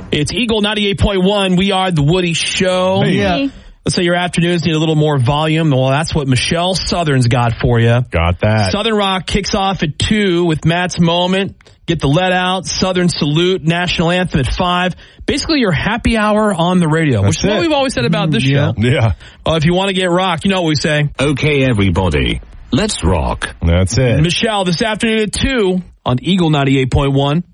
It's Eagle 98.1. We are the Woody Show. Hey. Yeah. Let's say your afternoons need a little more volume. Well, that's what Michelle Southern's got for you. Got that. Southern Rock kicks off at 2 with Matt's Moment. Get the Let Out, Southern Salute, National Anthem at 5. Basically your happy hour on the radio, which is what we've always said about this show. Yeah. If you want to get rocked, you know what we say. Okay, everybody. Let's rock. That's it. Michelle, this afternoon at 2 on Eagle 98.1.